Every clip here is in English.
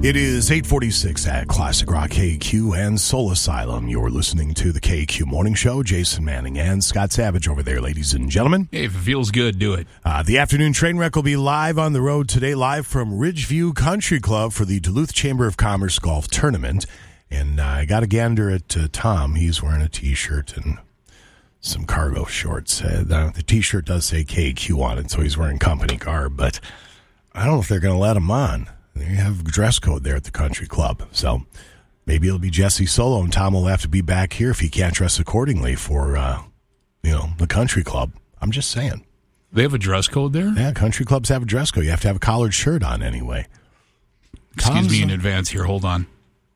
It is 8:46 at Classic Rock KQ and Soul Asylum. You're listening to the KQ Morning Show. Jason Manning and Scott Savage over there, ladies and gentlemen. Hey, if it feels good, do it. The afternoon train wreck will be live on the road today, live from Ridgeview Country Club for the Duluth Chamber of Commerce Golf Tournament. And I got a gander at Tom. He's wearing a T-shirt and some cargo shorts. The T-shirt does say KQ on it, so he's wearing company garb. But I don't know if they're going to let him on. They have a dress code there at the country club. So maybe it'll be Jesse solo, and Tom will have to be back here if he can't dress accordingly for, the country club. I'm just saying. They have a dress code there? Yeah, country clubs have a dress code. You have to have a collared shirt on anyway. Excuse me in advance here. Hold on.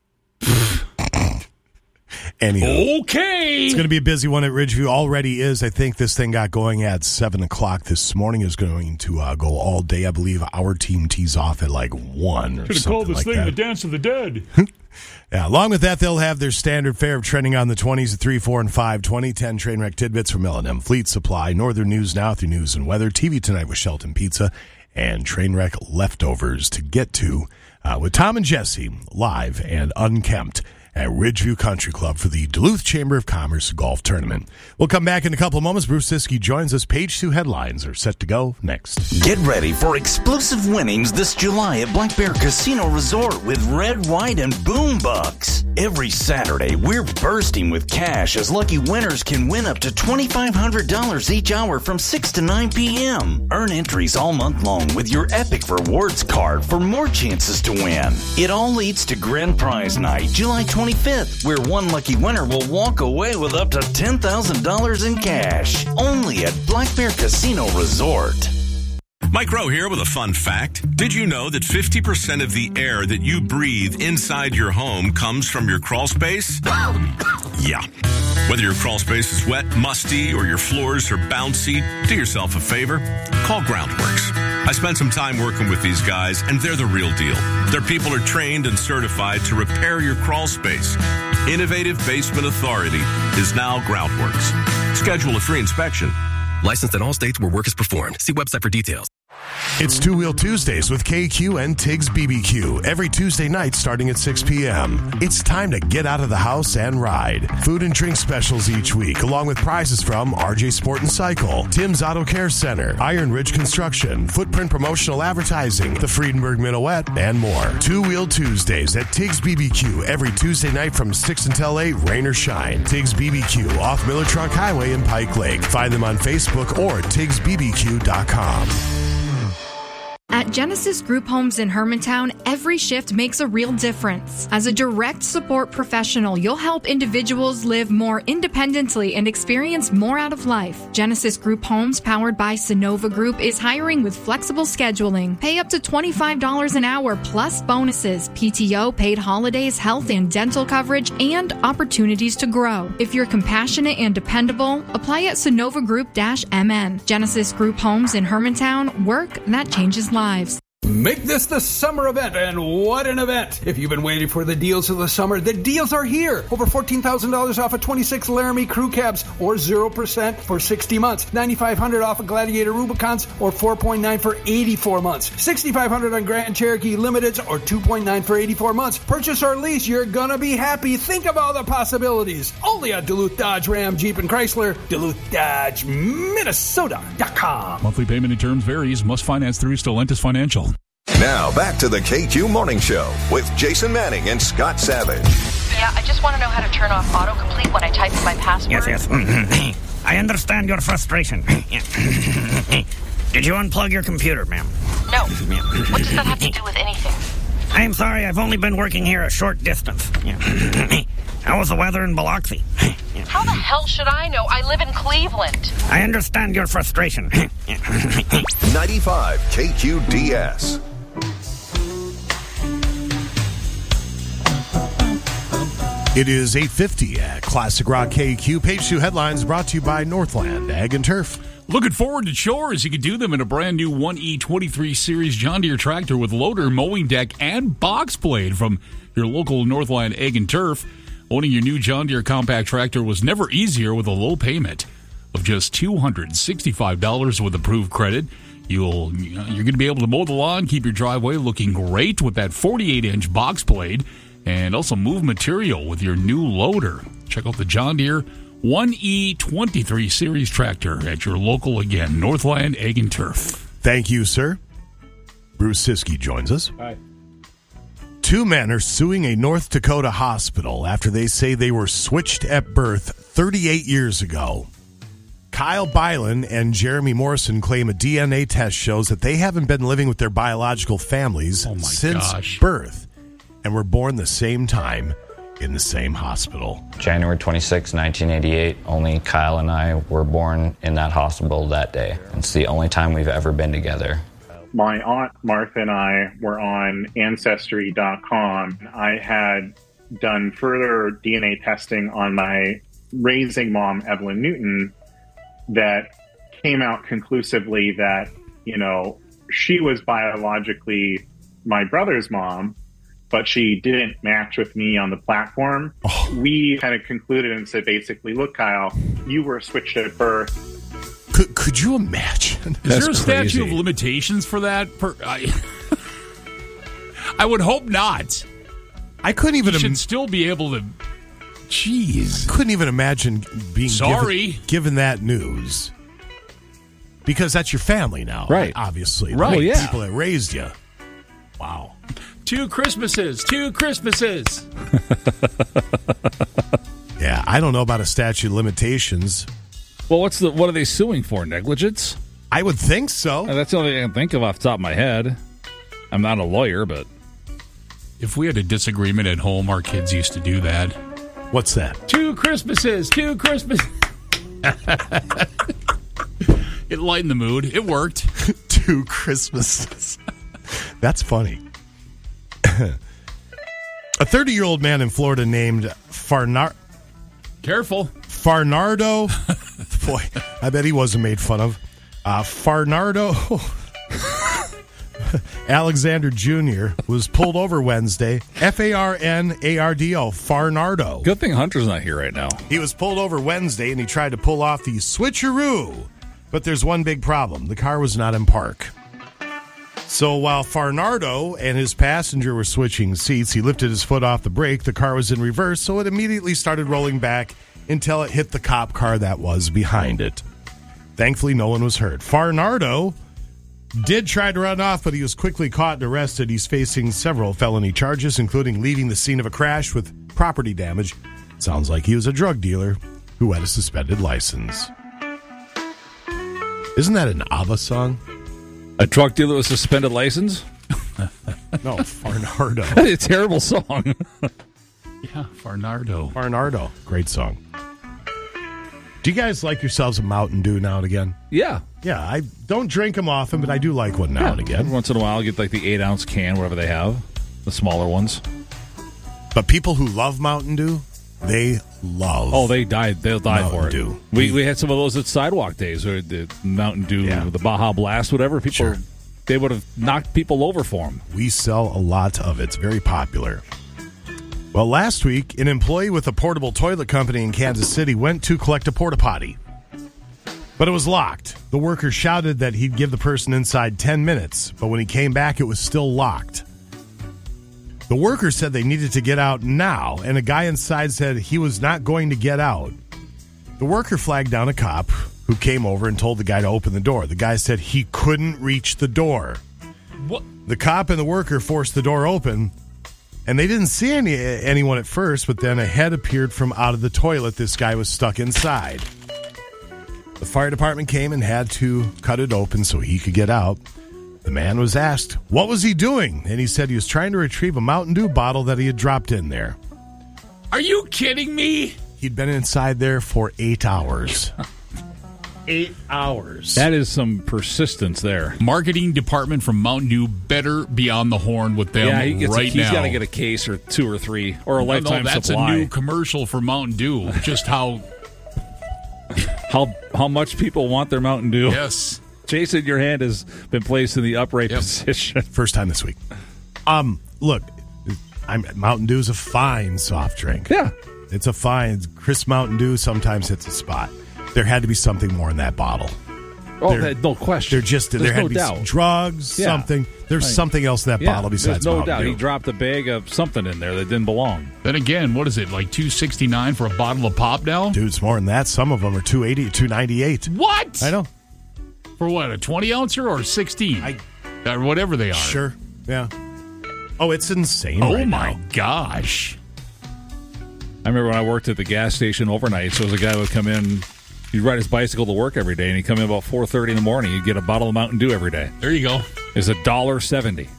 Anyhow, okay. It's going to be a busy one at Ridgeview. Already is. I think this thing got going at 7 o'clock this morning. Is going to go all day. I believe our team tees off at like 1 or something like that. Should have called this thing the Dance of the Dead. Yeah, along with that, they'll have their standard fare of trending on the 20s at 3, 4, and 5, 20, 10 train wreck tidbits from L&M Fleet Supply, Northern News Now through News and Weather, TV Tonight with Shelton Pizza, and train wreck leftovers to get to with Tom and Jesse live and unkempt at Ridgeview Country Club for the Duluth Chamber of Commerce Golf Tournament. We'll come back in a couple of moments. Bruce Siskey joins us. Page 2 headlines are set to go next. Get ready for explosive winnings this July at Black Bear Casino Resort with Red, White, and Boom Bucks. Every Saturday, we're bursting with cash as lucky winners can win up to $2,500 each hour from 6 to 9 p.m. Earn entries all month long with your Epic Rewards card for more chances to win. It all leads to Grand Prize Night, July 25th, where one lucky winner will walk away with up to $10,000 in cash. Only at Black Bear Casino Resort. Mike Rowe here with a fun fact. Did you know that 50% of the air that you breathe inside your home comes from your crawl space? Yeah. Whether your crawl space is wet, musty, or your floors are bouncy, do yourself a favor. Call Groundworks. I spent some time working with these guys, and they're the real deal. Their people are trained and certified to repair your crawl space. Innovative Basement Authority is now Groundworks. Schedule a free inspection. Licensed in all states where work is performed. See website for details. It's Two Wheel Tuesdays with KQ and Tiggs BBQ every Tuesday night starting at 6 p.m. It's time to get out of the house and ride. Food and drink specials each week, along with prizes from RJ Sport and Cycle, Tim's Auto Care Center, Iron Ridge Construction, Footprint Promotional Advertising, the Friedenberg Minuet, and more. Two Wheel Tuesdays at Tiggs BBQ every Tuesday night from 6 until 8, rain or shine. Tiggs BBQ off Miller Trunk Highway in Pike Lake. Find them on Facebook or at TiggsBBQ.com. At Genesis Group Homes in Hermantown, every shift makes a real difference. As a direct support professional, you'll help individuals live more independently and experience more out of life. Genesis Group Homes, powered by Sonova Group, is hiring with flexible scheduling. Pay up to $25 an hour plus bonuses, PTO, paid holidays, health and dental coverage, and opportunities to grow. If you're compassionate and dependable, apply at SonovaGroup-MN. Genesis Group Homes in Hermantown, work that changes lives. Make this the summer event, and what an event! If you've been waiting for the deals of the summer, the deals are here. Over $14,000 off of 26 Laramie crew cabs, or 0% for 60 months. $9,500 off of Gladiator Rubicons, or 4.9 for 84 months. $6,500 on Grand Cherokee Limiteds, or 2.9 for 84 months. Purchase or lease, you're gonna be happy. Think of all the possibilities. Only at Duluth Dodge Ram Jeep and Chrysler. Duluth Dodge, Minnesota.com. Monthly payment and terms varies. Must finance through Stellantis Financial. Now, back to the KQ Morning Show with Jason Manning and Scott Savage. Yeah, I just want to know how to turn off autocomplete when I type in my password. Yes. I understand your frustration. Did you unplug your computer, ma'am? No. What does that have to do with anything? I am sorry, I've only been working here a short distance. How was the weather in Biloxi? How the hell should I know? I live in Cleveland. I understand your frustration. 95 KQDS. It is 8:50 at Classic Rock KQ. Page 2 headlines brought to you by Northland Ag and Turf. Looking forward to chores. You can do them in a brand new 1E23 Series John Deere tractor with loader, mowing deck, and box blade from your local Northland Ag and Turf. Owning your new John Deere compact tractor was never easier with a low payment of just $265 with approved credit. You're going to be able to mow the lawn, keep your driveway looking great with that 48-inch box blade, and also move material with your new loader. Check out the John Deere 1E23 Series tractor at your local, again, Northland Ag and Turf. Thank you, sir. Bruce Siskey joins us. Hi. 2 men are suing a North Dakota hospital after they say they were switched at birth 38 years ago. Kyle Byland and Jeremy Morrison claim a DNA test shows that they haven't been living with their biological families since birth and were born the same time in the same hospital. January 26, 1988, only Kyle and I were born in that hospital that day. It's the only time we've ever been together. My aunt Martha and I were on Ancestry.com. I had done further DNA testing on my raising mom, Evelyn Newton, that came out conclusively that, she was biologically my brother's mom, but she didn't match with me on the platform. We kind of concluded and said, basically, look, Kyle, you were switched at birth. Could you imagine? Is there a statute of limitations for that? I would hope not. I couldn't even. You should still be able to. Jeez, I couldn't even imagine being given that news, because that's your family now, right? Obviously, right? Well, yeah. People that raised you. Wow. 2 Christmases. Yeah, I don't know about a statute of limitations. Well, what are they suing for? Negligence? I would think so. That's the only thing I can think of off the top of my head. I'm not a lawyer, but if we had a disagreement at home, our kids used to do that. What's that? 2 Christmases. It lightened the mood. It worked. 2 Christmases. That's funny. A 30-year-old man in Florida named Careful. Farnardo. Boy, I bet he wasn't made fun of. Farnardo Alexander Jr. was pulled over Wednesday. Farnardo. Farnardo. Good thing Hunter's not here right now. He was pulled over Wednesday, and he tried to pull off the switcheroo. But there's one big problem. The car was not in park. So while Farnardo and his passenger were switching seats, he lifted his foot off the brake. The car was in reverse, so it immediately started rolling back until it hit the cop car that was behind it. Thankfully, no one was hurt. Farnardo did try to run off, but he was quickly caught and arrested. He's facing several felony charges, including leaving the scene of a crash with property damage. Sounds like he was a drug dealer who had a suspended license. Isn't that an ABBA song? A drug dealer with a suspended license? No, Farnardo. That's a terrible song. Yeah, Farnardo. Farnardo. Great song. Do you guys like yourselves a Mountain Dew now and again? Yeah. Yeah, I don't drink them often, but I do like one now and again. Every once in a while, I'll get like the 8-ounce can, whatever they have, the smaller ones. But people who love Mountain Dew, they love. Oh, they'll die Mountain for it. Dew. We had some of those at Sidewalk Days, or the Mountain Dew, the Baja Blast, whatever. People, they would have knocked people over for them. We sell a lot of it. It's very popular. Well, last week, an employee with a portable toilet company in Kansas City went to collect a porta potty. But it was locked. The worker shouted that he'd give the person inside 10 minutes, but when he came back, it was still locked. The worker said they needed to get out now, and a guy inside said he was not going to get out. The worker flagged down a cop who came over and told the guy to open the door. The guy said he couldn't reach the door. What? The cop and the worker forced the door open, and they didn't see anyone at first, but then a head appeared from out of the toilet. This guy was stuck inside. The fire department came and had to cut it open so he could get out. The man was asked, what was he doing? And he said he was trying to retrieve a Mountain Dew bottle that he had dropped in there. Are you kidding me? He'd been inside there for 8 hours. 8 hours. That is some persistence there. Marketing department from Mountain Dew better be on the horn with them right now. He's got to get a case or 2 or 3 or a lifetime supply. That's a new commercial for Mountain Dew. Just how much people want their Mountain Dew. Yes. Jason, your hand has been placed in the upright position. First time this week. Look, Mountain Dew is a fine soft drink. Yeah. It's a fine. Crisp Mountain Dew sometimes hits a spot. There had to be something more in that bottle. Oh, no question. There There's had no to be doubt. some drugs, something. There's something else in that bottle besides there's no Mountain doubt. Dew. He dropped a bag of something in there that didn't belong. Then again, what is it, like $2.69 for a bottle of Pop now? Dude, it's more than that. Some of them are $2.80, $2.98. What? I know. For what, a 20-ouncer or 16? Or whatever they are. Sure, yeah. Oh, it's insane Oh, right my now. gosh. I remember when I worked at the gas station overnight, so a guy would come in, he'd ride his bicycle to work every day, and he'd come in about 4:30 in the morning. He'd get a bottle of Mountain Dew every day. There you go. It's $1.70.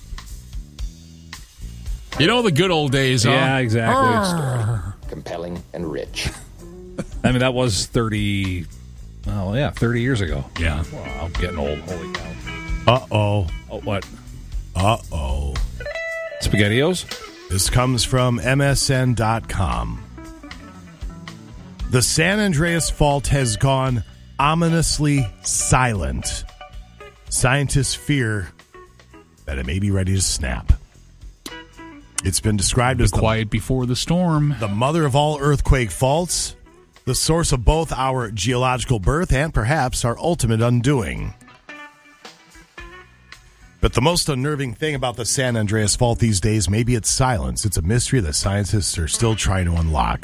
You know the good old days, huh? Yeah, exactly. Compelling and rich. I mean, that was 30 years ago. Yeah. Wow, I'm getting old. Holy cow. Uh-oh. Oh, what? Uh-oh. SpaghettiOs? This comes from MSN.com. The San Andreas Fault has gone ominously silent. Scientists fear that it may be ready to snap. It's been described as quiet before the storm, the mother of all earthquake faults, the source of both our geological birth and perhaps our ultimate undoing. But the most unnerving thing about the San Andreas Fault these days may be its silence. It's a mystery that scientists are still trying to unlock.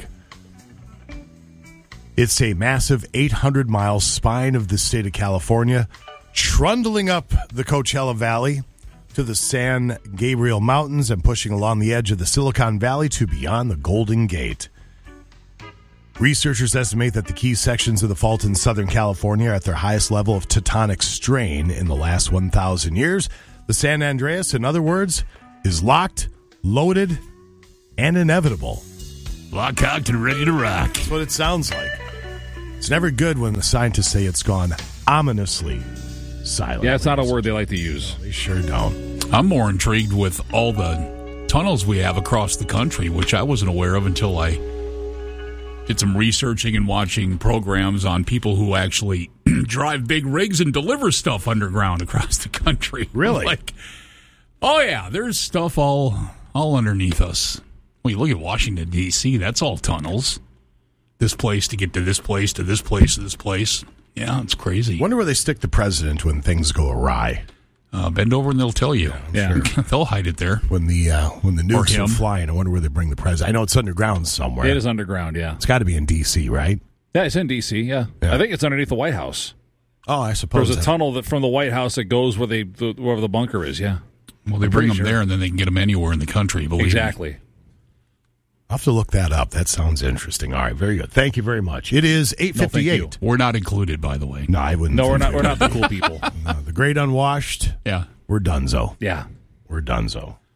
It's a massive 800-mile spine of the state of California, trundling up the Coachella Valley to the San Gabriel Mountains and pushing along the edge of the Silicon Valley to beyond the Golden Gate. Researchers estimate that the key sections of the fault in Southern California are at their highest level of tectonic strain in the last 1,000 years. The San Andreas, in other words, is locked, loaded, and inevitable. Lock, cocked, and ready to rock. That's what it sounds like. It's never good when the scientists say it's gone ominously silent. Yeah, it's not a word they like to use. No, they sure don't. I'm more intrigued with all the tunnels we have across the country, which I wasn't aware of until I did some researching and watching programs on people who actually drive big rigs and deliver stuff underground across the country. Really? Oh yeah, there's stuff all underneath us. Well, you look at Washington, D.C., that's all tunnels. This place to get to this place, to this place, to this place. Yeah, it's crazy. Wonder where they stick the president when things go awry. Bend over and they'll tell you. Yeah. Sure. They'll hide it there. When the nukes are flying, I wonder where they bring the president. I know it's underground somewhere. It is underground, yeah. It's got to be in D.C., right? Yeah, it's in D.C., yeah. I think it's underneath the White House. Oh, I suppose. There's a tunnel that from the White House that goes wherever the bunker is, yeah. Well, they bring them there, and then they can get them anywhere in the country, believe exactly. me. I'll have to look that up. That sounds interesting. All right, very good. Thank you very much. It is 8:58. No, we're not included, by the way. No, I wouldn't. No, we're not the cool people. No, the great unwashed. Yeah. We're donezo. Yeah. We're donezo.